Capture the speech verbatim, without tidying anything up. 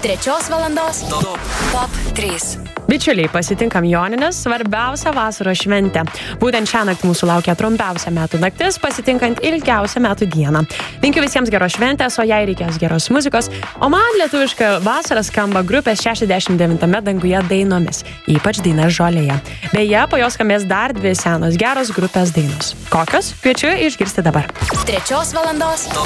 Trečios valandos top, top trys. Bičiuliai, pasitinkam Jonines, svarbiausią vasaros šventę. Būtent šią naktį mūsų laukia trumpiausia metų naktis, pasitinkant ilgiausią metų dieną. Linkiu visiems geros šventės, o jei reikės geros muzikos, o man lietuviška vasara skamba grupės šešiasdešimt devintame danguje dainomis, ypač daina Žolėje. Beje, po jos skambės dar dvi senos geros grupės dainos. Kokios? Kviečiu išgirsti dabar. Trečios valandos top,